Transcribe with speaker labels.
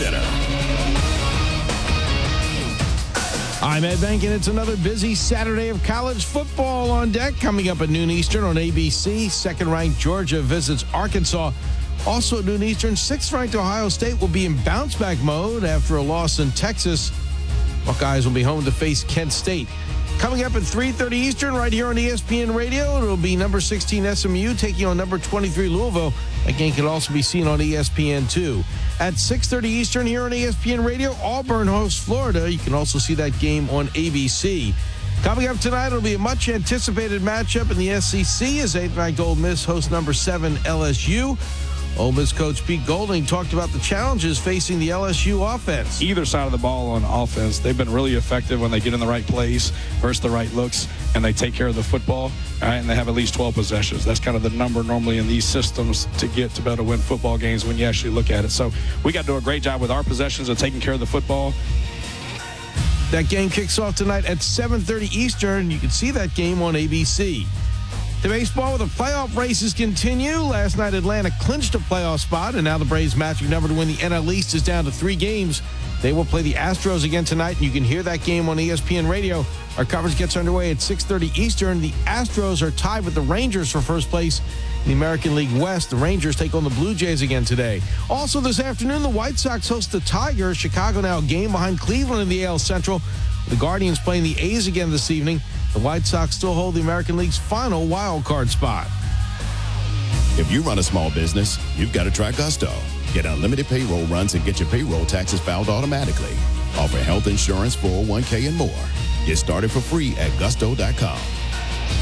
Speaker 1: Center.
Speaker 2: I'm Ed Bank, and it's another busy Saturday of college football on deck. Coming up at noon Eastern on ABC, second-ranked Georgia visits Arkansas. Also at noon Eastern, sixth-ranked Ohio State will be in bounce-back mode after a loss in Texas. Buckeyes will be home to face Kent State. Coming up at 3:30 Eastern right here on ESPN Radio, it'll be number 16 SMU taking on number 23 Louisville. That game can also be seen on ESPN2. At 6:30 Eastern here on ESPN Radio, Auburn hosts Florida. You can also see that game on ABC. Coming up tonight, it'll be a much-anticipated matchup in the SEC as 8th-ranked Ole Miss hosts number 7 LSU. Ole Miss coach Pete Golding talked about the challenges facing the LSU offense.
Speaker 3: Either side of the ball on offense, they've been really effective when they get in the right place versus the right looks, and they take care of the football, and they have at least 12 possessions. That's kind of the number normally in these systems to get to be able to win football games when you actually look at it. So we got to do a great job with our possessions of taking care of the football.
Speaker 2: That game kicks off tonight at 7:30 Eastern. You can see that game on ABC. The baseball with the playoff races continue. Last night, Atlanta clinched a playoff spot, and now the Braves' magic number to win the NL East is down to 3 games. They will play the Astros again tonight, and you can hear that game on ESPN Radio. Our coverage gets underway at 6:30 Eastern. The Astros are tied with the Rangers for first place in the American League West. The Rangers take on the Blue Jays again today. Also this afternoon, the White Sox host the Tigers. Chicago now a game behind Cleveland in the AL Central. The Guardians playing the A's again this evening. The White Sox still hold the American League's final wild card spot.
Speaker 1: If you run a small business, you've got to try Gusto. Get unlimited payroll runs and get your payroll taxes filed automatically. Offer health insurance, 401k, and more. Get started for free at gusto.com.